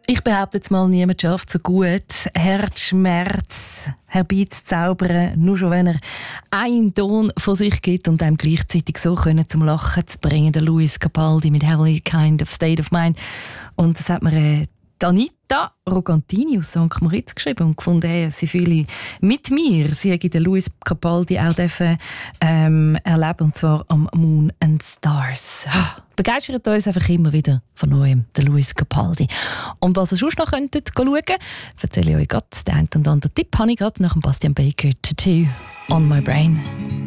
Ich behaupte jetzt mal, niemand schafft so gut, Herzschmerz herbeizuzaubern, nur schon wenn er einen Ton von sich gibt und einem gleichzeitig so zum Lachen zu bringen. Der Lewis Capaldi mit «Heavily Kind of State of Mind». Und das hat mir Anita Rogantini aus St. Moritz geschrieben und gefunden, hey, sie fühle mit mir. Sie hat den Lewis Capaldi auch erleben, und zwar am Moon and Stars. Begeistert uns einfach immer wieder von neuem, der Lewis Capaldi. Und was ihr sonst noch schauen könnt, erzähle ich euch gerade. Den einen und anderen Tipp habe ich gerade nach dem Bastian Baker «Tattoo on my brain».